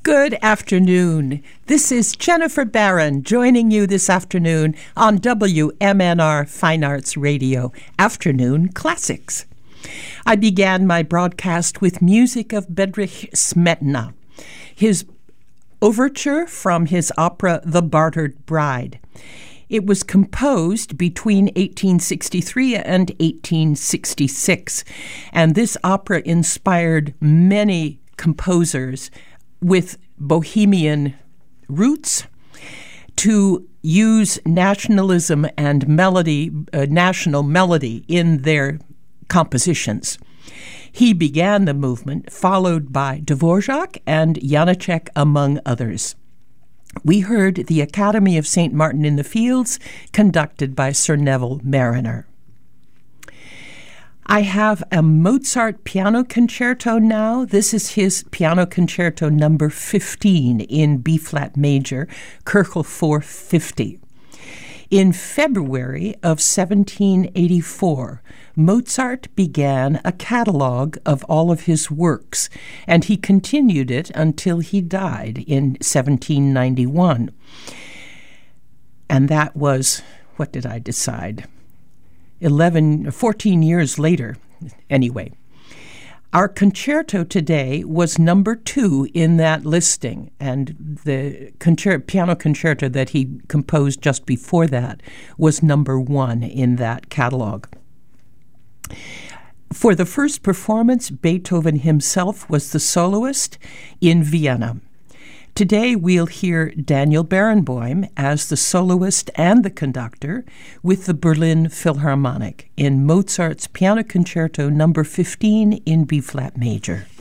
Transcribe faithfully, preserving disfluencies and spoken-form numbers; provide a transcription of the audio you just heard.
Good afternoon. This is Jennifer Barron joining you this afternoon on W M N R Fine Arts Radio, Afternoon Classics. I began my broadcast with music of Bedřich Smetana, his overture from his opera The Bartered Bride. It was composed between eighteen sixty-three and eighteen sixty-six, and this opera inspired many composers with Bohemian roots to use nationalism and melody, uh, national melody in their compositions. He began the movement, followed by Dvorak and Janacek, among others. We heard the Academy of Saint Martin in the Fields, conducted by Sir Neville Marriner. I have a Mozart piano concerto now. This is his piano concerto number fifteen in B-flat major, Köchel four fifty. In February of seventeen eighty-four, Mozart began a catalog of all of his works, and he continued it until he died in seventeen ninety-one. And that was, what did I decide? eleven, fourteen years later, anyway. Our concerto today was number two in that listing, and the concer- piano concerto that he composed just before that was number one in that catalog. For the first performance, Beethoven himself was the soloist in Vienna. Today we'll hear Daniel Barenboim as the soloist and the conductor with the Berlin Philharmonic in Mozart's Piano Concerto number fifteen in B-flat major.